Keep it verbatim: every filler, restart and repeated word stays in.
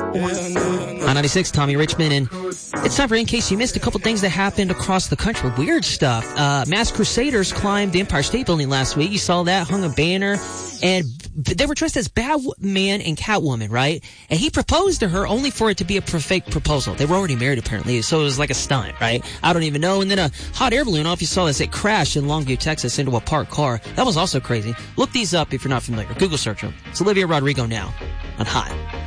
nine ninety-six, Tommy Richmond, and it's time for In Case You Missed a couple things that happened across the country. Weird stuff. Uh, masked crusaders climbed the Empire State Building last week. You saw that, hung a banner, and they were dressed as Batman and Catwoman, right? And he proposed to her only for it to be a fake proposal. They were already married, apparently, so it was like a stunt, right? I don't even know. And then a hot air balloon, I don't know if you saw this, it crashed in Longview, Texas into a parked car. That was also crazy. Look these up if you're not familiar. Google search them. It's Olivia Rodrigo now on Hot.